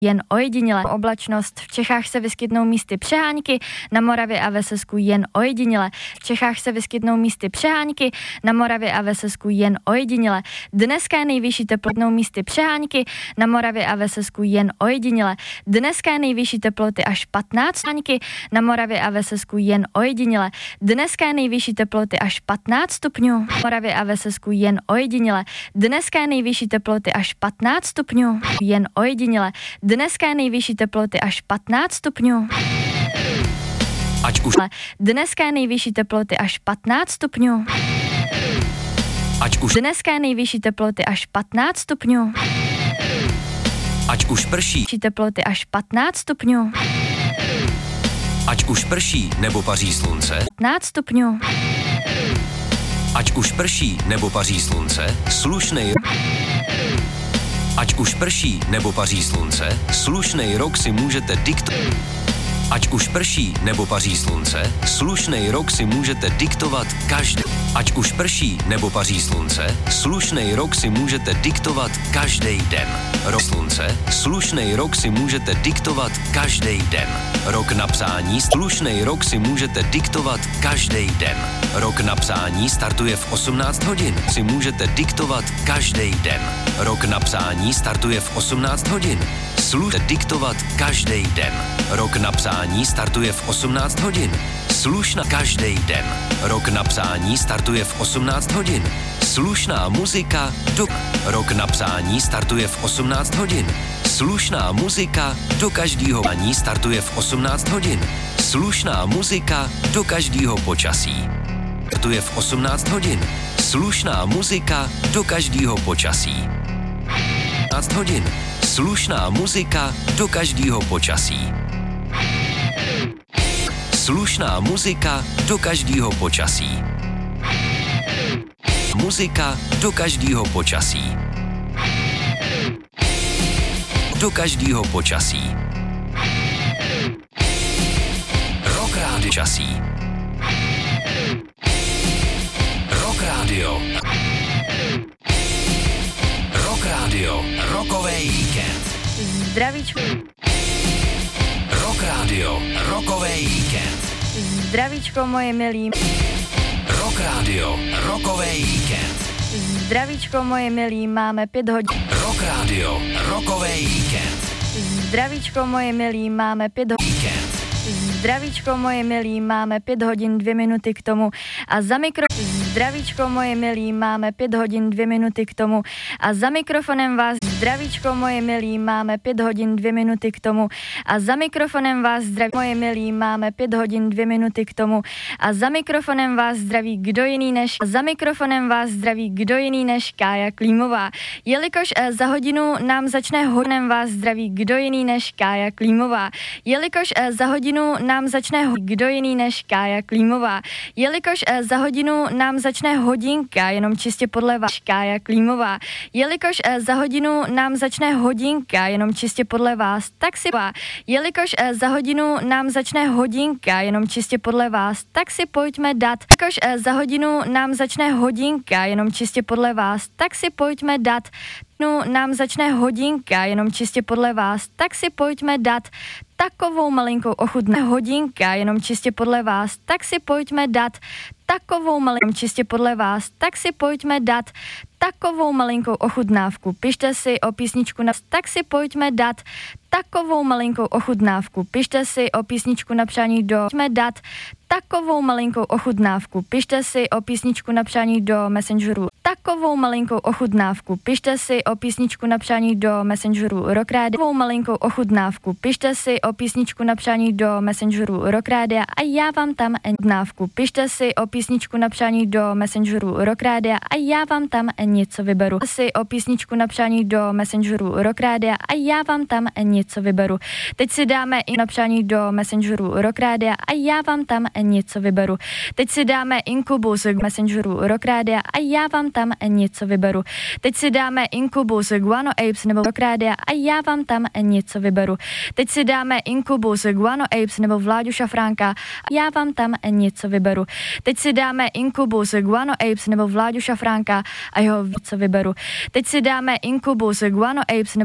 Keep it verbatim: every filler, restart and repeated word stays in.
jen ojediněle. Oblačnost, v Čechách se vyskytnou místy přehánky, na Moravě a ve Slezsku jen ojediněle. V Čechách se vyskytnou místy přehánky, na Moravě a ve Slezsku jen ojediněle. Dneska je nejvyšší teplotnou místy přehánky, na Moravě a ve Slezsku jen ojediněle. Dneska je nejvyšší teploty až patnáct stupňů, na Moravě a ve Slezsku jen ojediněle. Dneska je nejvyšší teploty až patnáct stupňů, na Moravě a ve Slezsku jen ojediněle. Dneska je nejvyšší teploty až patnáct stupňů, jen ojediněle. Dneska je nejvyšší teploty až patnáct stupňů. Ať už. Dneska je nejvyšší teploty až patnáct stupňů. Ať už. Dneska je nejvyšší teploty až patnáct stupňů. Ať už prší. Teploty až patnáct stupňů. Ať už prší nebo paří slunce. patnáct stupňů. Ať už prší nebo paří slunce, slušnej. Ať už prší nebo paří slunce, slušnej rok si můžete diktovat. Ať už prší nebo paří slunce, slušnej rok si můžete diktovat každý. Ať už prší nebo paří slunce, slušnej rok si můžete diktovat každý den. Rok slunce, slušnej rok si můžete diktovat každý den. Rok napsání, slušnej rok si můžete diktovat každý den. Rok napsání startuje v osmnáct hodin, si můžete diktovat každý den. Rok napsání startuje v osmnáct hodin, slušně diktovat každý den. Rok napsání startuje v osmnáct hodin, slušná každý den. Rok napsání startuje v osmnáct hodin, slušná muzika do... Rok napsání startuje v osmnáct hodin, slušná muzika do každého ani startuje v osmnáct hodin, slušná muzika do každého počasí. Startuje v osmnáct hodin, slušná muzika do každého počasí. osmnáct hodin, slušná muzika do každého počasí. Slušná muzika do každého počasí. Muzika do každého počasí. Do každého počasí. Rock rádio časí. Rock rádio. Rock rádio. Rockovej víkend. Zdravíčko. Rock rádio. Rockovej víkend. Zdravíčko moje milí. Rock rádio. Rockovej víkend. Zdravíčko moje milí, máme pět hodin. Rock rádio. Rockovej víkend. Zdravíčko moje milí, máme pět hodin. Víkend. Zdravíčko moje milí, máme pět hodin, dvě minuty k tomu a za mikro... Zdravíčko moje milí, máme pět hodin, dvě minuty k tomu a za mikrofonem vás... Zdravíčko moje milí, máme pět hodin, dvě minuty k tomu a za mikrofonem vás zdraví... Moje milí, máme pět hodin, dvě minuty k tomu a za mikrofonem vás zdraví kdo jiný než... Za mikrofonem vás zdraví kdo jiný než Kája Klímová. Jelikož eh, za hodinu nám začne hodinem vás zdraví kdo jiný než Kája Klímová. Jelikož eh, za hodinu nám začne ho- kdo jiný než Kája Klímová. Jelikož eh, za hodinu nám začne hodinka, jenom čistě podle vás Kája Klímová. Jelikož eh, za hodinu nám začne hodinka, jenom čistě podle vás, tak si jelikož eh, za hodinu nám začne hodinka, jenom čistě podle vás, tak si pojďme dát. Jelikož eh, za hodinu nám začne hodinka, jenom čistě podle vás, tak si pojďme dát. No, nám začne hodinka, jenom čistě podle vás, tak si pojďme dát takovou malinkou ochutná hodinka, jenom čistě podle vás, tak si pojďme dát takovou malinkou čistě podle vás, tak si pojďme dát takovou malinkou ochutnávku. Pište si o písničku na... Tak si pojďme dát takovou malinkou ochutnávku. Pište si o písničku na přání do... Pojďme dát takovou malinkou ochutnávku. Pište si o písničku na přání do Messengeru. Takovou malinkou ochutnávku. Pište si o písničku na přání do Messengeru Rock Radio. Takovou malinkou ochutnávku. Pište si o písničku na přání do Messengeru Rock Radio a já vám tam ochutnávku. Pište si o písničku na přání do Messengeru Rock Radio a já vám tam něco vyberu. Si o písničku na přání do Messengeru Rock Radio a já vám tam něco vyberu. Teď si dáme i na přání do Messengeru Rock Radio a já vám tam něco vyberu. Teď si dáme Inkubus k Messengeru Rock Radio a já vám tam něco vyberu. Teď si dáme Inkubus Guano Apes nebo Rock Radio a já vám tam něco vyberu. Teď si dáme Inkubus Guano Apes nebo Vláďu Šafránka a já vám tam něco vyberu. Teď si dáme Inkubus Guano Apes nebo Vláďu Šafránka a jeho něco vyberu. Teď si dáme Inkubus Guano Apes nebo